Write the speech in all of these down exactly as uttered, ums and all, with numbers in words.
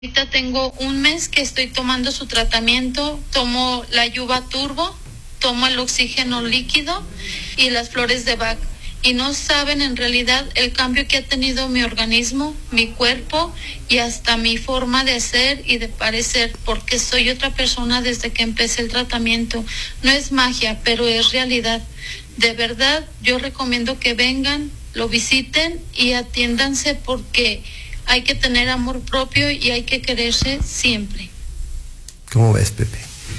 Ahorita tengo un mes que estoy tomando su tratamiento, tomo la Yuba Turbo, tomo el oxígeno líquido y las flores de Bach. Y no saben en realidad el cambio que ha tenido mi organismo, mi cuerpo y hasta mi forma de ser y de parecer, porque soy otra persona desde que empecé el tratamiento. No es magia, pero es realidad. De verdad, yo recomiendo que vengan, lo visiten y atiéndanse, porque hay que tener amor propio y hay que quererse siempre. ¿Cómo ves, Pepe?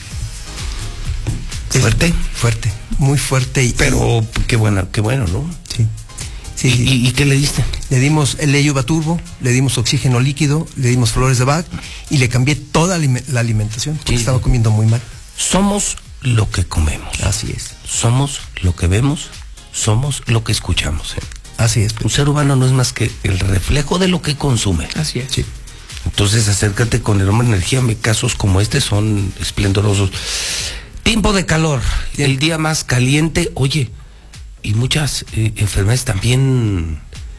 Fuerte, fuerte, muy fuerte. Y, pero qué bueno, qué bueno, ¿no? Sí. sí, ¿Y, sí. y, ¿Y qué le diste? Le dimos el Leyuba Turbo, le dimos oxígeno líquido, le dimos flores de Bach y le cambié toda la alimentación, porque sí, estaba comiendo muy mal. Somos lo que comemos. Así es. Somos lo que vemos, somos lo que escuchamos. ¿eh? Así es. Un ser humano no es más que el reflejo de lo que consume. Así es. Sí. Entonces acércate con el hombre energía. Casos como este son esplendorosos. Tiempo de calor, Bien. el día más caliente, oye, y muchas eh, enfermedades también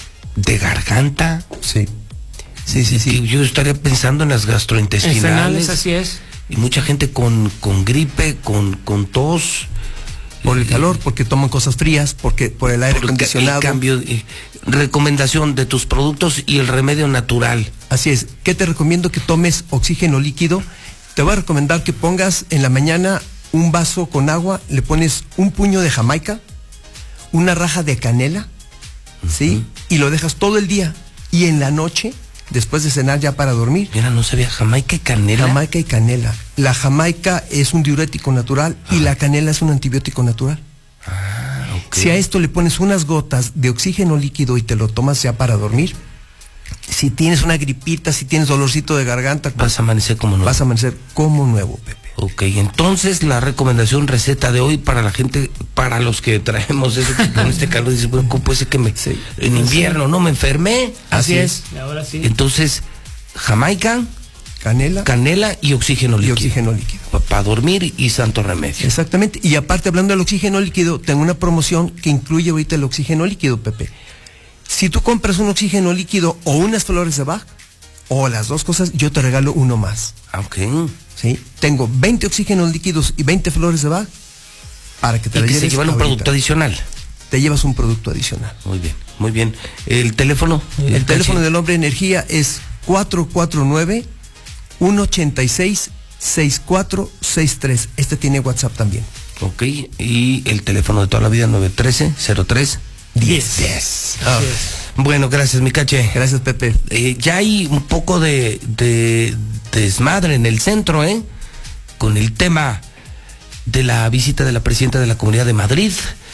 de garganta. Sí, sí, sí, sí. Yo estaría pensando en las gastrointestinales. Escenales, así es. Y mucha gente con, con gripe, con, con tos. Por el calor, porque toman cosas frías, porque por el aire acondicionado. El cambio, eh, recomendación de tus productos y el remedio natural. Así es. ¿Qué te recomiendo? Que tomes oxígeno líquido. Te voy a recomendar que pongas en la mañana un vaso con agua, le pones un puño de jamaica, una raja de canela, uh-huh. ¿sí? Y lo dejas todo el día. Y en la noche, después de cenar ya para dormir. Mira, no sabía, jamaica y canela. Jamaica y canela. La jamaica es un diurético natural ah. y la canela es un antibiótico natural. Ah, okay. Si a esto le pones unas gotas de oxígeno líquido y te lo tomas ya para dormir, si tienes una gripita, si tienes dolorcito de garganta, vas a amanecer como nuevo. Vas a amanecer como nuevo, Pepe. Ok, entonces la recomendación receta de hoy para la gente, para los que traemos eso, que con este calor, dice, bueno, ¿cómo puede ser que me, sí, en invierno no me enfermé? Así, Así es. Y ahora sí. Entonces, jamaica, canela, canela y oxígeno líquido. Y oxígeno líquido. Para pa dormir y santo remedio. Exactamente. Y aparte, hablando del oxígeno líquido, tengo una promoción que incluye ahorita el oxígeno líquido, Pepe. Si tú compras un oxígeno líquido o unas flores de Bach, o las dos cosas, yo te regalo uno más. Ok. ¿Sí? Tengo veinte oxígenos líquidos y veinte flores de Bach para que te la lleves. Y que se llevan un ahorita. producto adicional. Te llevas un producto adicional. Muy bien, muy bien. ¿El teléfono? El, el teléfono del hombre energía es cuatro cuatro nueve, uno ocho seis, seis cuatro seis tres. Este tiene WhatsApp también. Ok, y el teléfono de toda la vida, nueve uno tres, cero tres, diez diez. Ah. Bueno, gracias, mi caché. Gracias, Pepe. Eh, ya hay un poco de, de, de desmadre en el centro, ¿eh? Con el tema de la visita de la presidenta de la Comunidad de Madrid.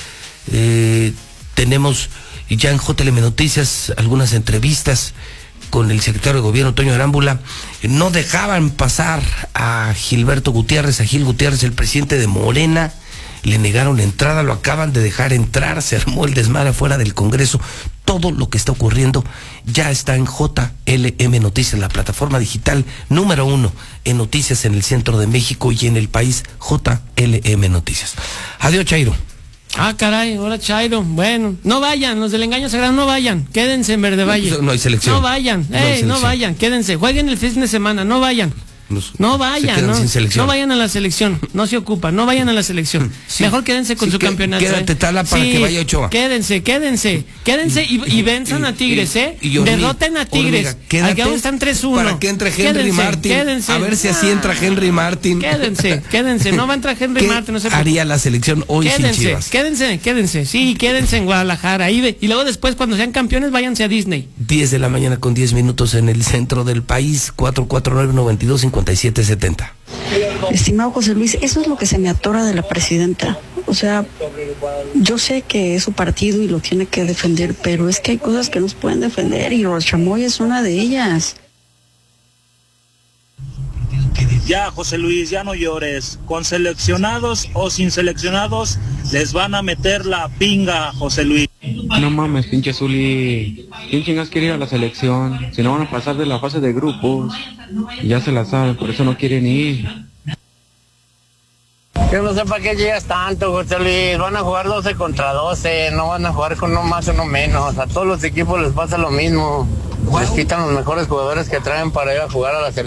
Eh, tenemos ya en J L M Noticias algunas entrevistas con el secretario de Gobierno, Toño Arámbula. No dejaban pasar a Gilberto Gutiérrez, a Gil Gutiérrez, el presidente de Morena. Le negaron entrada, lo acaban de dejar entrar, se armó el desmadre afuera del Congreso. Todo lo que está ocurriendo ya está en J L M Noticias, la plataforma digital número uno en noticias en el centro de México y en el país, J L M Noticias. Adiós, Chairo. Ah, caray, hola, Chairo. Bueno, no vayan, los del engaño sagrado, no vayan, quédense en Verde Valle. No, no hay selección. No vayan, no, ey, no vayan, quédense, jueguen el fin de semana, no vayan. Nos, no vayan, no, no vayan a la selección, no se ocupa, no vayan a la selección. Sí, Mejor quédense con sí, su que, campeonato. Quédate ¿eh? tala para sí, que vaya Ochoa. Quédense, quédense, quédense y, y, y venzan y, a Tigres, ¿eh? Y, y hormiga, Derroten a Tigres. Hormiga, al que están tres uno. Para que entre Henry quédense, Martin. Quédense. A ver si así entra Henry Martin. Quédense, quédense, no va a entrar Henry Martin. No se haría la selección hoy quédense, sin Chivas. Quédense, quédense, sí, quédense en Guadalajara. Ahí ve, y luego después, cuando sean campeones, váyanse a Disney. diez de la mañana con diez minutos en el centro del país, cuatro cuatro nueve, nueve dos, cinco siete siete cero. Estimado José Luis, eso es lo que se me atora de la presidenta. O sea, yo sé que es su partido y lo tiene que defender, pero es que hay cosas que no se pueden defender y Rocha Moya es una de ellas. Ya, José Luis, ya no llores. Con seleccionados o sin seleccionados, les van a meter la pinga, José Luis. No mames, pinche Zuli. ¿Quién chingas quiere ir a la selección? Si no van a pasar de la fase de grupos. Y ya se la saben, por eso no quieren ir. Yo no sé para qué llegas tanto, José Luis. Van a jugar doce contra doce, no van a jugar con uno más o uno menos. A todos los equipos les pasa lo mismo. les quitan los mejores jugadores que traen para ir a jugar a la selección.